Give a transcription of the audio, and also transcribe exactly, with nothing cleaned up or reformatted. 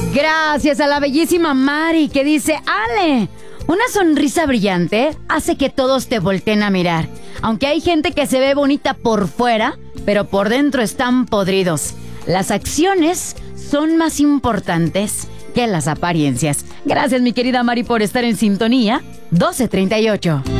Gracias a la bellísima Mari que dice: Ale, una sonrisa brillante hace que todos te volteen a mirar. Aunque hay gente que se ve bonita por fuera, pero por dentro están podridos. Las acciones son más importantes que las apariencias. Gracias, mi querida Mari, por estar en sintonía. doce treinta y ocho.